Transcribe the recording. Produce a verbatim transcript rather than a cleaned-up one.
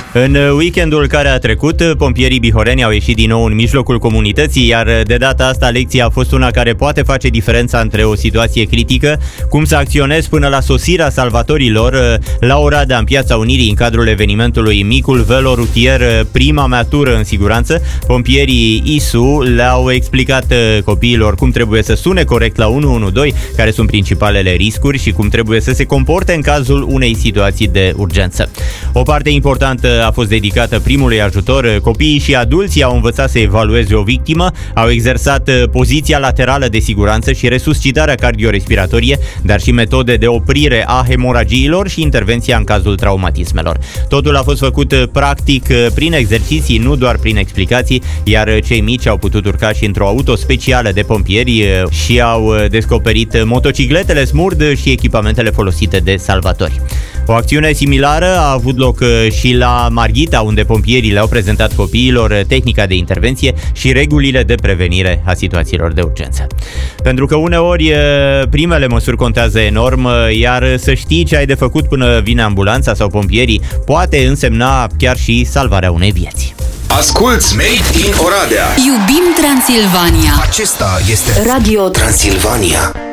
În weekendul care a trecut, pompierii bihoreni au ieșit din nou în mijlocul comunității, iar de data asta lecția a fost una care poate face diferența între o situație critică, cum să acționezi până la sosirea salvatorilor la Oradea, în Piața Unirii, în cadrul evenimentului Micul Velo Rutier, prima mea tură în siguranță. Pompierii I S U le-au explicat copiilor cum trebuie să sune corect la unu unu doi, care sunt principalele riscuri și cum trebuie să se comporte în cazul unei situații de urgență. O parte importantă a fost dedicată primului ajutor. Copiii și adulții au învățat să evalueze o victimă, au exersat poziția laterală de siguranță și resuscitarea cardiorespiratorie, dar și metode de oprire a hemoragiilor și intervenția în cazul traumatismelor. Totul a fost făcut practic prin exerciții, nu doar prin explicații, iar cei mici au putut urca și într-o auto specială de pompieri și au descoperit motocicletele Smurd și echipamentele folosite de salvatori. O acțiune similară a avut loc și la Marghita, unde pompierii le-au prezentat copiilor tehnica de intervenție și regulile de prevenire a situațiilor de urgență. Pentru că uneori primele măsuri contează enorm, iar să știi ce ai de făcut până vine ambulanța sau pompierii poate însemna chiar și salvarea unei vieți. Asculți Made in Oradea. Iubim Transilvania. Acesta este Radio Transilvania.